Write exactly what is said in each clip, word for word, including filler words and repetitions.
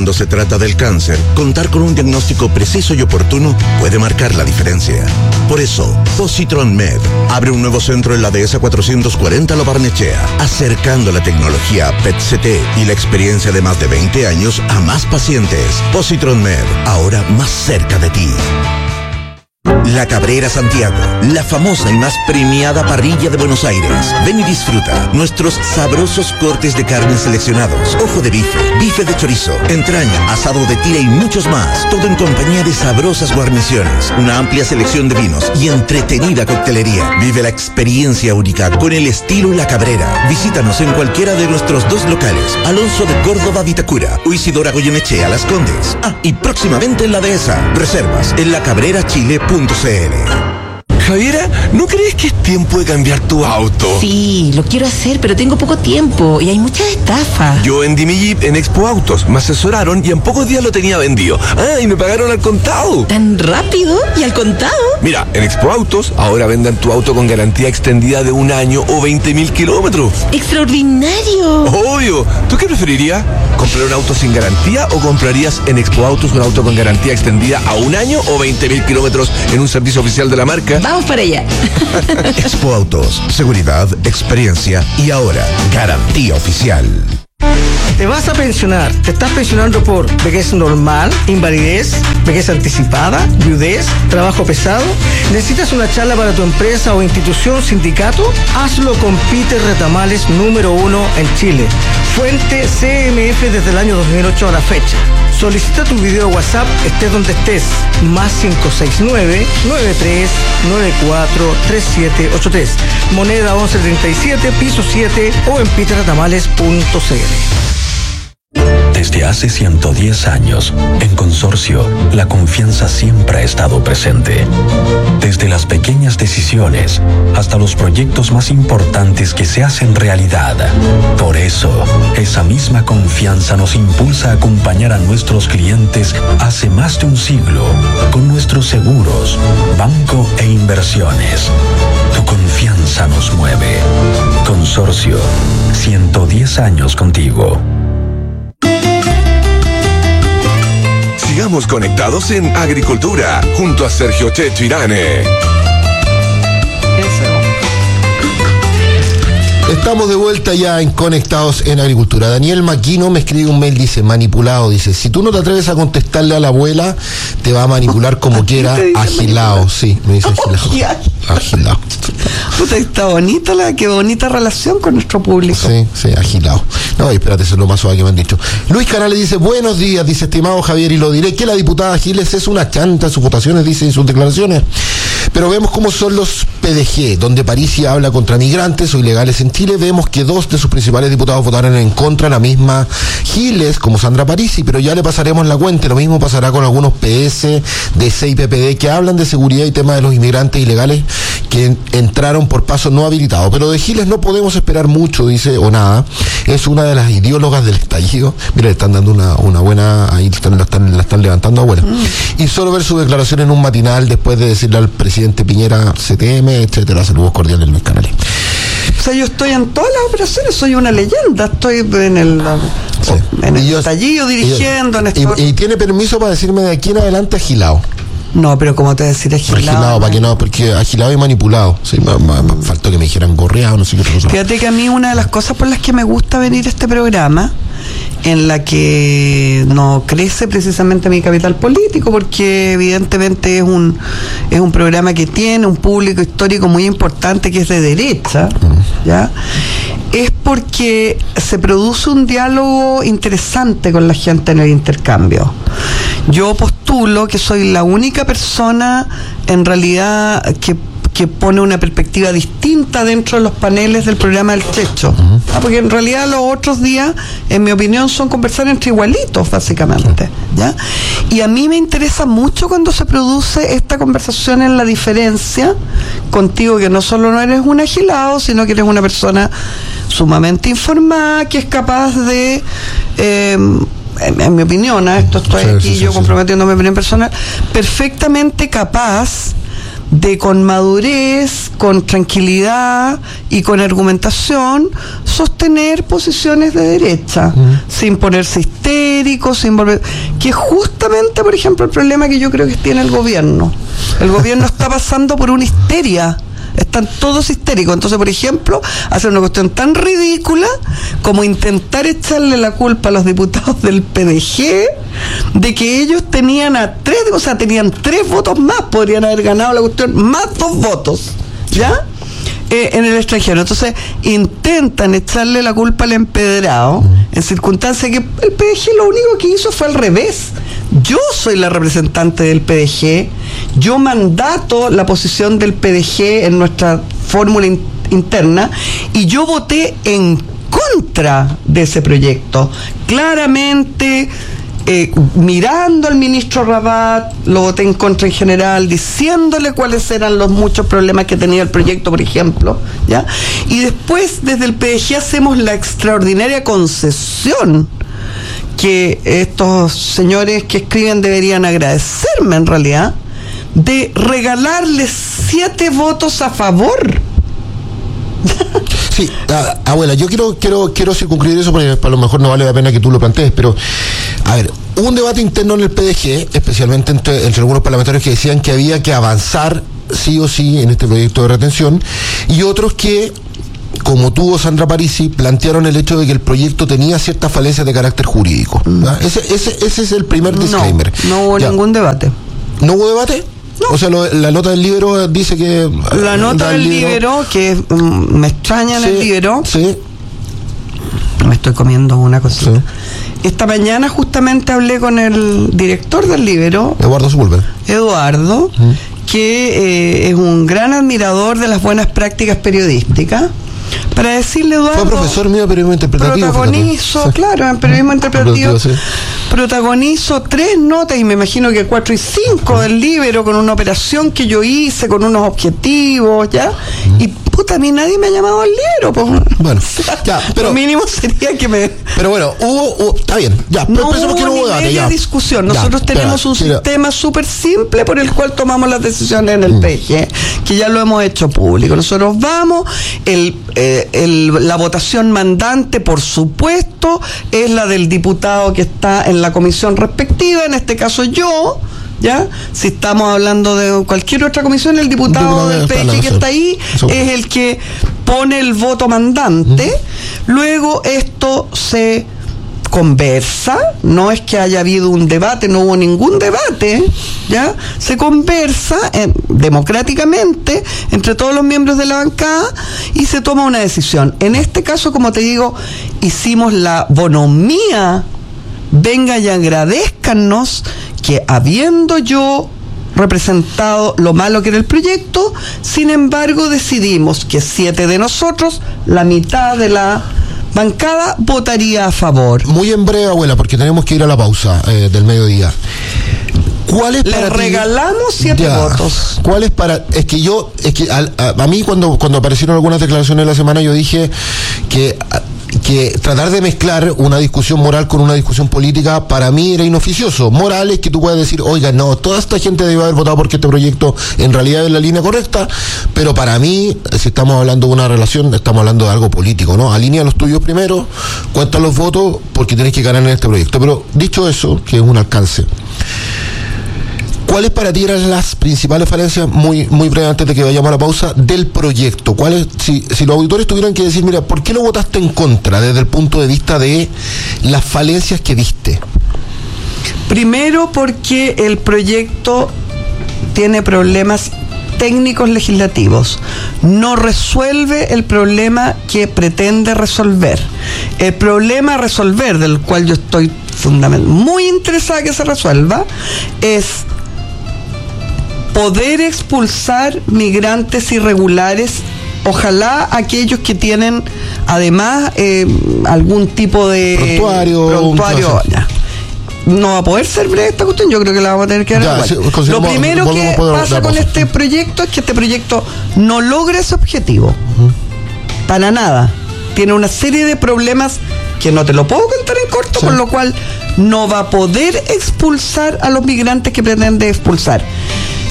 cuando se trata del cáncer, contar con un diagnóstico preciso y oportuno puede marcar la diferencia. Por eso, Positron Med abre un nuevo centro en la Dehesa cuatrocientos cuarenta La Barnechea, acercando la tecnología P E T C T y la experiencia de más de veinte años a más pacientes. Positron Med, ahora más cerca de ti. La Cabrera Santiago, la famosa y más premiada parrilla de Buenos Aires. Ven y disfruta nuestros sabrosos cortes de carne seleccionados, ojo de bife, bife de chorizo, entraña, asado de tira y muchos más. Todo en compañía de sabrosas guarniciones, una amplia selección de vinos y entretenida coctelería. Vive la experiencia única con el estilo La Cabrera. Visítanos en cualquiera de nuestros dos locales, Alonso de Córdoba Vitacura o Isidora Goyenechea Las Condes. Ah, y próximamente en la Dehesa. Reservas en la cabrera chile punto c l. Javiera, ¿no crees que es tiempo de cambiar tu auto? Sí, lo quiero hacer, pero tengo poco tiempo y hay muchas estafas. Yo vendí mi Jeep en Expo Autos, me asesoraron y en pocos días lo tenía vendido. Ah, y me pagaron al contado. ¿Tan rápido? ¿Y al contado? Mira, en Expo Autos ahora vendan tu auto con garantía extendida de un año o veinte mil kilómetros. ¡Extraordinario! Obvio. ¿Tú qué preferirías? ¿Comprar un auto sin garantía o comprarías en Expo Autos un auto con garantía extendida a un año o veinte mil kilómetros en un servicio oficial de la marca? Vamos para allá. Expo Autos, seguridad, experiencia y ahora garantía oficial. Te vas a pensionar. ¿Te estás pensionando por vejez normal, invalidez, vejez anticipada, viudez, trabajo pesado? ¿Necesitas una charla para tu empresa o institución, sindicato? Hazlo con Peter Retamales, número uno en Chile. Fuente C M F desde el año dos mil ocho a la fecha. Solicita tu video WhatsApp, estés donde estés. Más cinco seis nueve, nueve tres nueve cuatro, tres siete ocho tres. Moneda once treinta y siete, piso siete o en peter retamales punto c l. Desde hace ciento diez años, en Consorcio, la confianza siempre ha estado presente. Desde las pequeñas decisiones hasta los proyectos más importantes que se hacen realidad. Por eso, esa misma confianza nos impulsa a acompañar a nuestros clientes hace más de un siglo con nuestros seguros, banco e inversiones. Tu confianza nos mueve. Consorcio, ciento diez años contigo. Sigamos conectados en Agricultura, junto a Sergio Checho Irane. Estamos de vuelta ya en Conectados en Agricultura. Daniel Maquino me escribe un mail, dice, manipulado, dice, si tú no te atreves a contestarle a la abuela, te va a manipular como quiera, agilado, sí, me dice agilado. Agilado. Puta, está bonita la, qué bonita relación con nuestro público. Sí, sí, agilado. No, espérate, eso es lo más suave que me han dicho. Luis Canales dice, buenos días, dice, estimado Javier, y lo diré, que la diputada Giles es una chanta en sus votaciones, dice, en sus declaraciones. Pero vemos cómo son los P D G, donde Parisi habla contra migrantes o ilegales en Chile. Vemos que dos de sus principales diputados votaron en contra, la misma Giles como Sandra Parisi, pero ya le pasaremos la cuenta. Lo mismo pasará con algunos P S, D C y P P D que hablan de seguridad y tema de los inmigrantes ilegales que entraron por paso no habilitado. Pero de Giles no podemos esperar mucho, dice, o nada. Es una de las ideólogas del estallido. Mira, le están dando una, una buena, ahí están, la, están, la están levantando abuela. Mm. Y solo ver su declaración en un matinal después de decirle al presidente Piñera C T M, etcétera. Saludos cordiales, Luis Canales. O sea, yo estoy en todas las operaciones, soy una leyenda, estoy en el, sí. en el yo, estallido dirigiendo. Y, en esto. y, y tiene permiso para decirme de aquí en adelante agilado. No, pero como te decir agilado. Agilado, para que no, porque agilado y manipulado. Sí, me, me, me faltó que me dijeran gorreado, no sé qué cosa. Fíjate que a mí una de las cosas por las que me gusta venir a este programa, en la que no crece precisamente mi capital político, porque evidentemente es un es un programa que tiene un público histórico muy importante que es de derecha, mm. ¿ya? Es porque se produce un diálogo interesante con la gente en el intercambio. Yo postulo que soy la única persona en realidad que que pone una perspectiva distinta dentro de los paneles del programa del Checho. Uh-huh. Ah, porque en realidad los otros días, en mi opinión, son conversar entre igualitos, básicamente. ¿Ya? Y a mí me interesa mucho cuando se produce esta conversación en la diferencia contigo, que no solo no eres un agilado, sino que eres una persona sumamente informada, que es capaz de... Eh, En, en mi opinión, ¿eh? Esto estoy sí, aquí sí, yo sí, comprometiendo sí. mi opinión personal, perfectamente capaz de con madurez, con tranquilidad y con argumentación sostener posiciones de derecha, mm. sin ponerse histérico, sin volver, que es justamente, por ejemplo, el problema que yo creo que tiene el gobierno. El gobierno está pasando por una histeria. Están todos histéricos. Entonces, por ejemplo, hacen una cuestión tan ridícula como intentar echarle la culpa a los diputados del P D G de que ellos tenían a tres, o sea, tenían tres votos más, podrían haber ganado la cuestión, más dos votos, ¿ya? Eh, en el extranjero. Entonces, intentan echarle la culpa al empedrado en circunstancias que el P D G lo único que hizo fue al revés. Yo soy la representante del P D G, yo mandato la posición del P D G en nuestra fórmula in- interna y yo voté en contra de ese proyecto. Claramente, eh, mirando al ministro Rabat, lo voté en contra en general, diciéndole cuáles eran los muchos problemas que tenía el proyecto, por ejemplo, ¿ya? Y después, desde el P D G hacemos la extraordinaria concesión que estos señores que escriben deberían agradecerme en realidad, de regalarles siete votos a favor. Sí, a, abuela, yo quiero quiero quiero circunscribir eso porque a lo mejor no vale la pena que tú lo plantees, pero a ver, hubo un debate interno en el P D G, especialmente entre, entre algunos parlamentarios que decían que había que avanzar sí o sí en este proyecto de retención, y otros que, como tuvo Sandra Parisi, plantearon el hecho de que el proyecto tenía ciertas falencias de carácter jurídico. Ese, ese, ese es el primer disclaimer. No, no hubo ya. ningún debate. ¿No hubo debate? No. O sea, lo, la nota del Libero dice que... La nota del Libero, que um, me extraña en sí, el Libero. Sí. Me estoy comiendo una cosita. Sí. Esta mañana justamente hablé con el director del Libero, Eduardo Sepúlveda. Eduardo, mm. que eh, es un gran admirador de las buenas prácticas periodísticas. Para decirle, Eduardo, fue profesor mío de periodismo interpretativo. Protagonizo, sí. claro, en periodismo interpretativo. Sí. Protagonizo tres notas, y me imagino que cuatro y cinco uh-huh. del Libero, con una operación que yo hice, con unos objetivos, ¿ya? Uh-huh. Y puta, a mí nadie me ha llamado al Libero, pues. Bueno, o sea, ya, pero. Lo mínimo sería que me. Pero bueno, hubo. hubo está bien, ya, pero no hubo que no hubo ni debate, media ya. discusión. Nosotros ya, tenemos espera, un mira. sistema súper simple por el cual tomamos las decisiones en el uh-huh. P D G, que ya lo hemos hecho público. Nosotros vamos, el. Eh, El, la votación mandante, por supuesto, es la del diputado que está en la comisión respectiva, en este caso yo, ¿ya? Si estamos hablando de cualquier otra comisión, el diputado del P D G que está ahí es el que pone el voto mandante. Uh-huh. Luego esto se conversa, no es que haya habido un debate, no hubo ningún debate, ¿ya? Se conversa eh, democráticamente entre todos los miembros de la bancada y se toma una decisión. En este caso, como te digo, hicimos la bonomía, venga y agradézcanos que habiendo yo representado lo malo que era el proyecto, sin embargo decidimos que siete de nosotros, la mitad de la bancada, votaría a favor. Muy en breve, abuela, porque tenemos que ir a la pausa eh, del mediodía. ¿Cuál es para Le ti? regalamos siete ya, votos. ¿Cuál es para...? Es que yo... Es que a, a, a mí cuando, cuando aparecieron algunas declaraciones de la semana, yo dije que... que tratar de mezclar una discusión moral con una discusión política para mí era inoficioso. Moral es que tú puedas decir, oiga, no, toda esta gente debe haber votado porque este proyecto en realidad es la línea correcta, pero para mí, si estamos hablando de una relación, estamos hablando de algo político, ¿no? Alinea los tuyos primero, cuenta los votos porque tienes que ganar en este proyecto. Pero dicho eso, que es un alcance, ¿cuáles para ti eran las principales falencias, muy muy breve antes de que vayamos a la pausa, del proyecto? ¿Cuáles, si, si los auditores tuvieran que decir, mira, ¿por qué lo votaste en contra desde el punto de vista de las falencias que viste? Primero, porque el proyecto tiene problemas técnicos legislativos, no resuelve el problema que pretende resolver. El problema a resolver, del cual yo estoy fundamentalmente muy interesada que se resuelva, es poder expulsar migrantes irregulares, ojalá aquellos que tienen además eh, algún tipo de prontuario, prontuario ya. No va a poder ser breve esta cuestión, yo creo que la vamos a tener que dar igual. Sí, lo primero que pasa con este proyecto es que este proyecto no logra ese objetivo, uh-huh. para nada. Tiene una serie de problemas que no te lo puedo contar en corto, sí. Con lo cual no va a poder expulsar a los migrantes que pretende expulsar.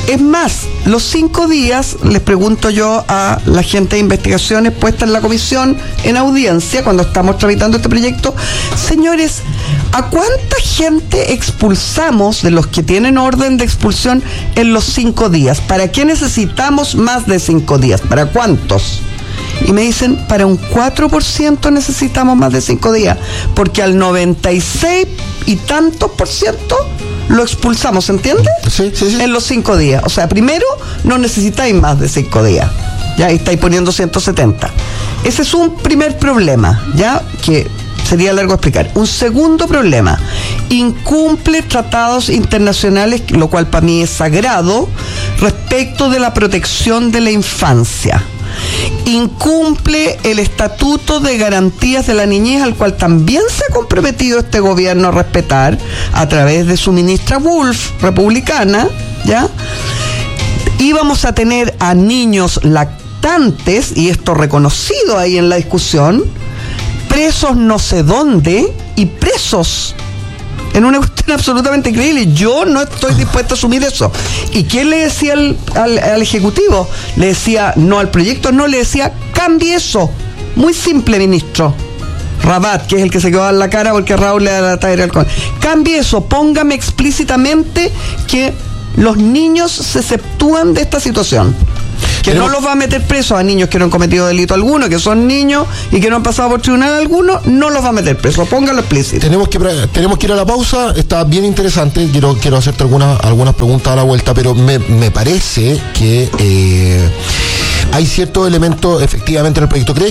Es más, los cinco días, les pregunto yo a la gente de investigaciones puesta en la comisión en audiencia, cuando estamos tramitando este proyecto, señores, ¿a cuánta gente expulsamos de los que tienen orden de expulsión en los cinco días? ¿Para qué necesitamos más de cinco días? ¿Para cuántos? Y me dicen, para un cuatro por ciento necesitamos más de cinco días, porque al noventa y seis y tantos por ciento lo expulsamos, ¿entiendes? Sí, sí, sí. En los cinco días. O sea, primero, no necesitáis más de cinco días. Ya ahí estáis poniendo ciento setenta. Ese es un primer problema, ya, que sería largo explicar. Un segundo problema, incumple tratados internacionales, lo cual para mí es sagrado, respecto de la protección de la infancia. Incumple el Estatuto de Garantías de la Niñez, al cual también se ha comprometido este gobierno a respetar a través de su ministra Wolf, republicana, ¿ya? Íbamos a tener a niños lactantes, y esto reconocido ahí en la discusión, presos no sé dónde y presos en una cuestión absolutamente increíble. Yo no estoy dispuesto a asumir eso. ¿Y quién le decía al, al, al Ejecutivo? Le decía, no al proyecto, no, le decía, cambie eso. Muy simple, ministro Rabat, que es el que se quedó en la cara porque Raúl le da la talla de alcohol. Cambie eso, póngame explícitamente que los niños se exceptúan de esta situación. Que no los va a meter presos a niños que no han cometido delito alguno, que son niños y que no han pasado por tribunal alguno, no los va a meter presos, póngalo explícito. Tenemos que tenemos que ir a la pausa, está bien interesante, quiero quiero hacerte algunas algunas preguntas a la vuelta, pero me, me parece que eh, hay ciertos elementos efectivamente en el proyecto. ¿Crees